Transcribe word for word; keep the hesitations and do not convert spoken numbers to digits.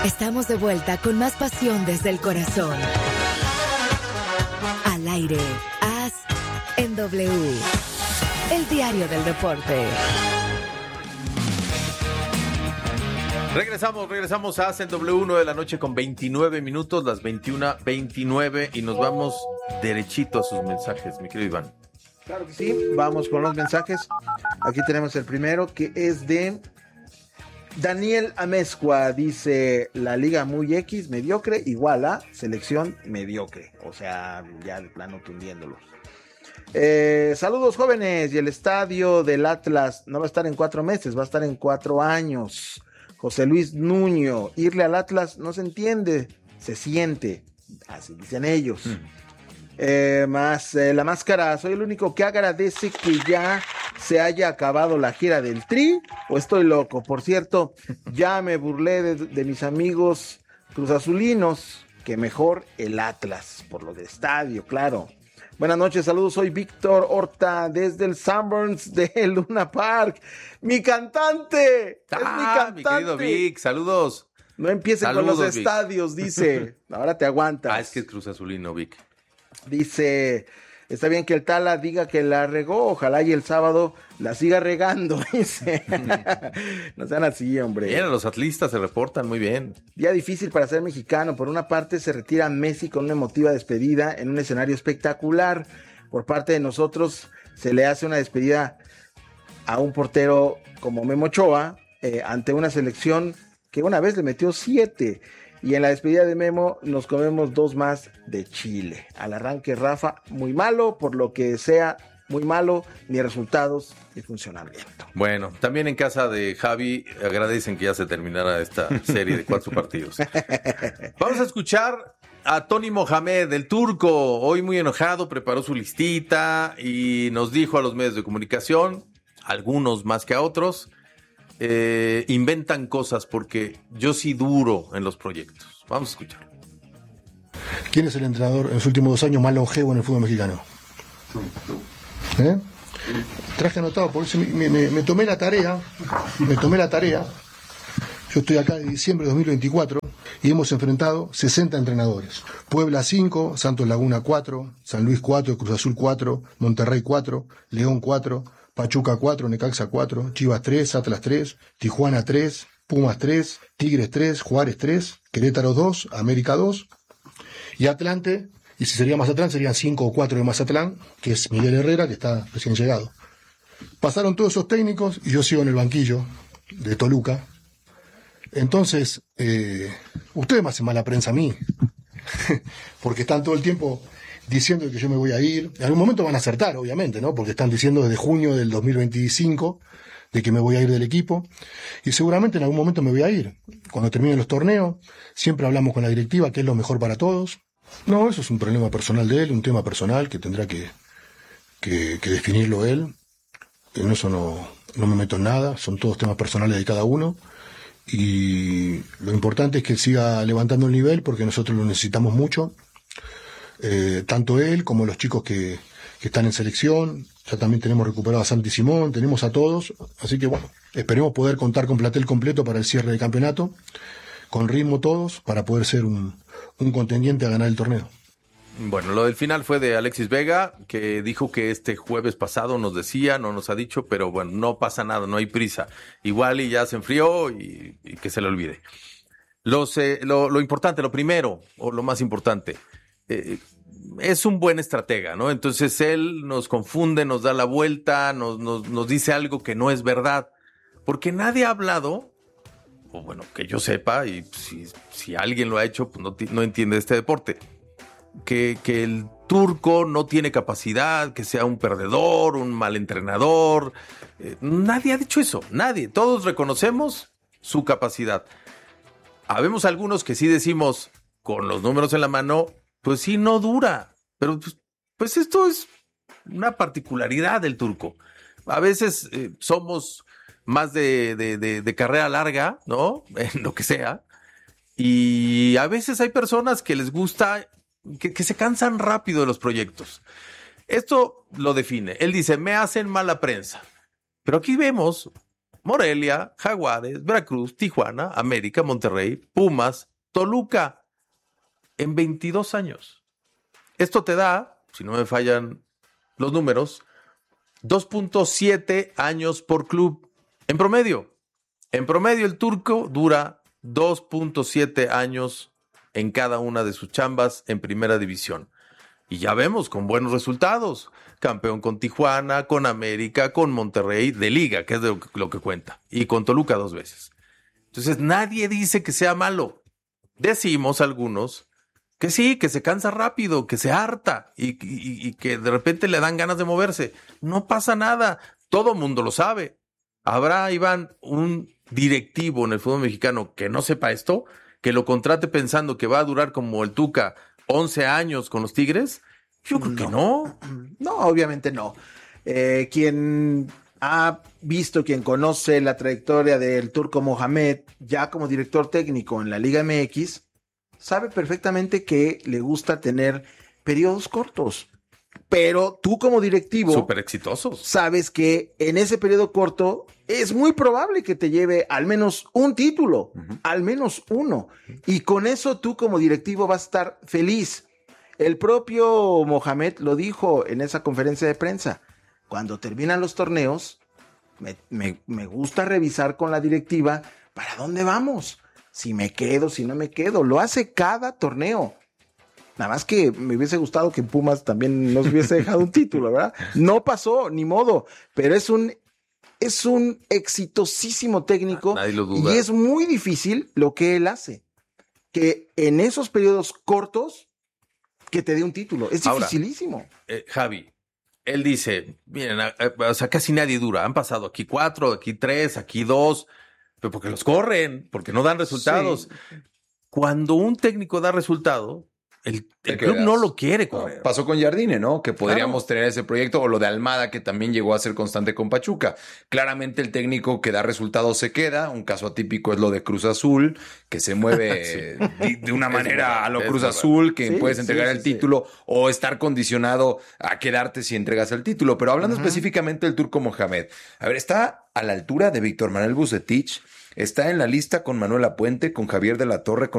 Estamos de vuelta con más pasión desde el corazón. Al aire, A S en W, el diario del deporte. Regresamos, regresamos a A S en W, uno de la noche con veintinueve minutos, las veintiuna veintinueve, y nos vamos derechito a sus mensajes, mi querido Iván. Claro que sí, vamos con los mensajes. Aquí tenemos el primero, que es de Daniel Amezcua. Dice: la liga muy X, mediocre, igual a selección mediocre. O sea, ya de plano tundiéndolos. Eh, saludos, jóvenes. Y el estadio del Atlas no va a estar en cuatro meses, va a estar en cuatro años. José Luis Nuño: irle al Atlas no se entiende, se siente. Así dicen ellos. Mm. Eh, más eh, la máscara: soy el único que agradece que ya se haya acabado la gira del Tri, o estoy loco. Por cierto, ya me burlé de, de mis amigos cruzazulinos, que mejor el Atlas, por lo del estadio, claro. Buenas noches, saludos, soy Víctor Horta desde el Sunburns de Luna Park. ¡Mi cantante! Ah, ¡Es mi cantante! Mi querido Vic, saludos. No empiecen saludos, con los Vic. Estadios, dice. Ahora te aguantas. Ah, es que es cruzazulino, Vic. Dice: está bien que el Tala diga que la regó, ojalá y el sábado la siga regando, dice. No sean así, hombre. Bien, los atlistas se reportan muy bien. Día difícil para ser mexicano. Por una parte se retira Messi con una emotiva despedida en un escenario espectacular. Por parte de nosotros se le hace una despedida a un portero como Memo Ochoa, eh, ante una selección que una vez le metió siete. Y en la despedida de Memo nos comemos dos más de Chile. Al arranque, Rafa, muy malo, por lo que sea muy malo, ni resultados ni funcionamiento. Bueno, también en casa de Javi agradecen que ya se terminara esta serie de cuatro partidos. Vamos a escuchar a Tony Mohamed, el turco. Hoy muy enojado, preparó su listita y nos dijo a los medios de comunicación, algunos más que a otros, Eh, inventan cosas porque yo sí duro en los proyectos. Vamos a escuchar. ¿Quién es el entrenador en los últimos dos años más longevo en el fútbol mexicano? ¿Eh? Traje anotado, por eso me, me, me tomé la tarea, me tomé la tarea. Yo estoy acá de diciembre de dos mil veinticuatro y hemos enfrentado sesenta entrenadores. Puebla cinco, Santos Laguna cuatro, San Luis cuatro, Cruz Azul cuatro, Monterrey cuatro, León cuatro, Pachuca cuatro, Necaxa cuatro, Chivas tres, Atlas tres, Tijuana tres, Pumas tres, Tigres tres, Juárez tres, Querétaro dos, América dos y Atlante, y si sería Mazatlán serían cinco o cuatro de Mazatlán, que es Miguel Herrera, que está recién llegado. Pasaron todos esos técnicos y yo sigo en el banquillo de Toluca. Entonces, eh, ustedes me hacen mala prensa a mí, porque están todo el tiempo diciendo que yo me voy a ir. En algún momento van a acertar, obviamente, ¿no? Porque están diciendo desde junio del dos mil veinticinco de que me voy a ir del equipo. Y seguramente en algún momento me voy a ir. Cuando terminen los torneos, siempre hablamos con la directiva que es lo mejor para todos. No, eso es un problema personal de él, un tema personal que tendrá que, que, que definirlo él. En eso no, no me meto en nada, son todos temas personales de cada uno. Y lo importante es que siga levantando el nivel porque nosotros lo necesitamos mucho. Eh, tanto él como los chicos que, que están en selección, ya también tenemos recuperado a Santi Simón, tenemos a todos, así que bueno, esperemos poder contar con plantel completo para el cierre del campeonato, con ritmo todos, para poder ser un, un contendiente a ganar el torneo. Bueno, lo del final fue de Alexis Vega, que dijo que este jueves pasado nos decía, no nos ha dicho, pero bueno, no pasa nada, no hay prisa, igual y ya se enfrió y, y que se le olvide. Los, eh, lo, lo importante, lo primero, o lo más importante, Eh, es un buen estratega, ¿no? Entonces él nos confunde, nos da la vuelta, nos, nos, nos dice algo que no es verdad, porque nadie ha hablado, o bueno, que yo sepa, y si, si alguien lo ha hecho, pues no, no entiende este deporte, que, que el turco no tiene capacidad, que sea un perdedor, un mal entrenador. Eh, nadie ha dicho eso, nadie. Todos reconocemos su capacidad. Habemos algunos que sí decimos, con los números en la mano, pues sí, no dura, pero pues, pues esto es una particularidad del turco. A veces eh, somos más de, de, de, de carrera larga, ¿no? En lo que sea. Y a veces hay personas que les gusta, que, que se cansan rápido de los proyectos. Esto lo define. Él dice, me hacen mala prensa. Pero aquí vemos Morelia, Jaguares, Veracruz, Tijuana, América, Monterrey, Pumas, Toluca, en veintidós años. Esto te da, si no me fallan los números, dos punto siete años por club en promedio. En promedio el turco dura dos punto siete años en cada una de sus chambas en primera división. Y ya vemos con buenos resultados. Campeón con Tijuana, con América, con Monterrey, de liga, que es de lo que, lo que cuenta. Y con Toluca dos veces. Entonces nadie dice que sea malo. Decimos algunos que sí, que se cansa rápido, que se harta y, y, y que de repente le dan ganas de moverse. No pasa nada. Todo mundo lo sabe. ¿Habrá, Iván, un directivo en el fútbol mexicano que no sepa esto? ¿Que lo contrate pensando que va a durar como el Tuca once años con los Tigres? Yo creo no. que no. No, obviamente no. Eh, quien ha visto, quien conoce la trayectoria del Turco Mohamed, ya como director técnico en la Liga M X, sabe perfectamente que le gusta tener periodos cortos. Pero tú como directivo... Súper exitosos. Sabes que en ese periodo corto es muy probable que te lleve al menos un título, uh-huh. al menos uno. Y con eso tú como directivo vas a estar feliz. El propio Mohamed lo dijo en esa conferencia de prensa. Cuando terminan los torneos, me, me, me gusta revisar con la directiva para dónde vamos. Si me quedo, si no me quedo. Lo hace cada torneo. Nada más que me hubiese gustado que Pumas también nos hubiese dejado un título, ¿verdad? No pasó, ni modo. Pero es un, es un exitosísimo técnico. Nadie lo duda. Y es muy difícil lo que él hace. Que en esos periodos cortos, que te dé un título. Es Ahora, dificilísimo. Eh, Javi, él dice, miren, eh, o sea, casi nadie dura. Han pasado aquí cuatro, aquí tres, aquí dos, pero porque los corren, porque no dan resultados. Sí. Cuando un técnico da resultado, el, el club no lo quiere correr. No, pasó con Jardine, ¿no? Que podríamos claro. tener ese proyecto, o lo de Almada, que también llegó a ser constante con Pachuca. Claramente el técnico que da resultados se queda. Un caso atípico es lo de Cruz Azul, que se mueve sí. de, de una manera verdad, a lo Cruz Azul, que sí, puedes entregar sí, el sí, título sí. o estar condicionado a quedarte si entregas el título. Pero hablando uh-huh. específicamente del Turco Mohamed, a ver, está a la altura de Víctor Manuel Bucetich, está en la lista con Manuel Apuente, con Javier de la Torre, con